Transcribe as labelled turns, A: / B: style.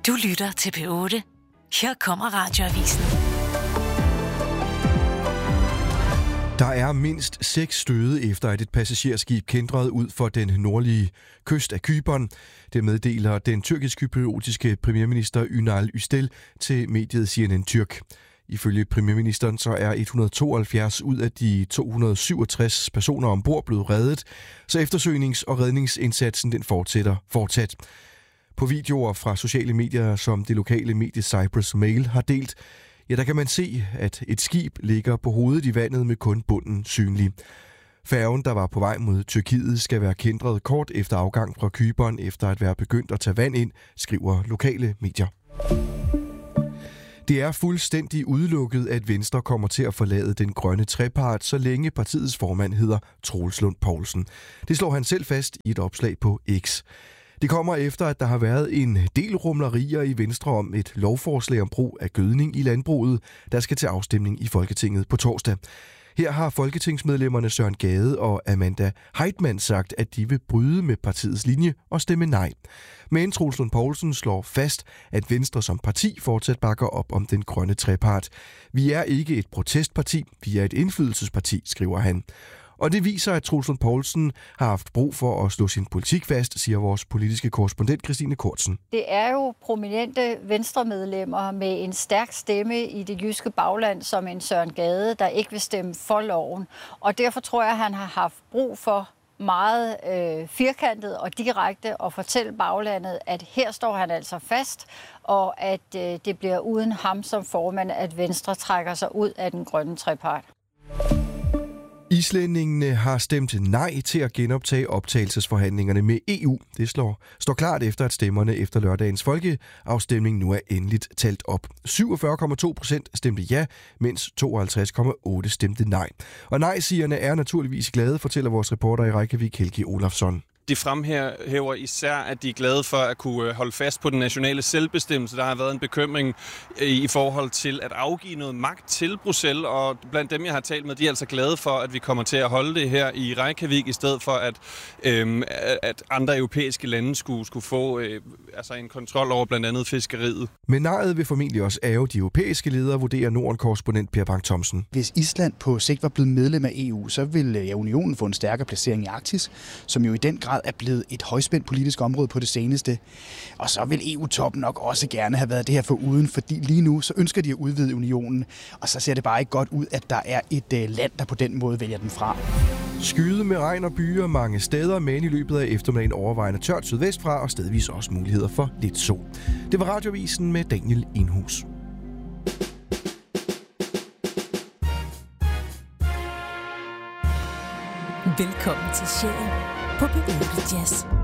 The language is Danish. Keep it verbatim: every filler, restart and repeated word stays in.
A: Du lytter til P otte. Her kommer Radioavisen.
B: Der er mindst seks døde efter, at et passagerskib kæntrede ud for den nordlige kyst af Cypern. Det meddeler den tyrkisk-cypriotiske premierminister Ünal Üstel til mediet C N N Tyrk. Ifølge premierministeren så er et hundrede og tooghalvfjerds ud af de to hundrede og syvogtres personer ombord blevet reddet, så eftersøgnings- og redningsindsatsen den fortsætter fortsat. På videoer fra sociale medier, som det lokale medie Cyprus Mail har delt, ja, der kan man se, at et skib ligger på hovedet i vandet med kun bunden synlig. Færgen, der var på vej mod Tyrkiet, skal være kæntret kort efter afgang fra Cypern, efter at være begyndt at tage vand ind, skriver lokale medier. Det er fuldstændig udelukket, at Venstre kommer til at forlade den grønne trepart, så længe partiets formand hedder Troels Lund Poulsen. Det slår han selv fast i et opslag på X. Det kommer efter, at der har været en del rumlerier i Venstre om et lovforslag om brug af gødning i landbruget, der skal til afstemning i Folketinget på torsdag. Her har folketingsmedlemmerne Søren Gade og Amanda Heitmann sagt, at de vil bryde med partiets linje og stemme nej. Men Troels Lund Poulsen slår fast, at Venstre som parti fortsat bakker op om den grønne trepart. Vi er ikke et protestparti, vi er et indflydelsesparti, skriver han. Og det viser, at Troels Lund Poulsen har haft brug for at slå sin politik fast, siger vores politiske korrespondent Christine Kortsen.
C: Det er jo prominente venstremedlemmer med en stærk stemme i det jyske bagland, som en Søren Gade, der ikke vil stemme for loven. Og derfor tror jeg, at han har haft brug for meget øh, firkantet og direkte at fortælle baglandet, at her står han altså fast, og at øh, det bliver uden ham som formand, at Venstre trækker sig ud af den grønne trepart.
B: Islændingene har stemt nej til at genoptage optagelsesforhandlingerne med E U. Det slår, står klart efter, at stemmerne efter lørdagens folkeafstemning nu er endeligt talt op. syvogfyrre komma to procent stemte ja, mens tooghalvtreds komma otte stemte nej. Og nej-sigerne er naturligvis glade, fortæller vores reporter i Reykjavik, Helgi Olafsson.
D: De fremhæver især, at de er glade for at kunne holde fast på den nationale selvbestemmelse. Der har været en bekymring i forhold til at afgive noget magt til Bruxelles, og blandt dem, jeg har talt med, de er altså glade for, at vi kommer til at holde det her i Reykjavik, i stedet for, at, øhm, at andre europæiske lande skulle, skulle få øh, altså en kontrol over blandt andet fiskeriet.
B: Men nejet vil formentlig også ærge de europæiske ledere, vurderer Norden-korrespondent Per Bang Thomsen.
E: Hvis Island på sigt var blevet medlem af E U, så ville ja, unionen få en stærkere placering i Arktis, som jo i den grad er blevet et højspændt politisk område på det seneste. Og så vil E U-toppen nok også gerne have været det her foruden, fordi lige nu så ønsker de at udvide unionen, og så ser det bare ikke godt ud, at der er et uh, land, der på den måde vælger den fra.
B: Skyde med regn og byer mange steder, men i løbet af eftermiddagen overvejende tørt sydvestfra og stedvis også muligheder for lidt sol. Det var Radioavisen med Daniel Enhus.
A: Velkommen til Sjælen på P otte Jazz.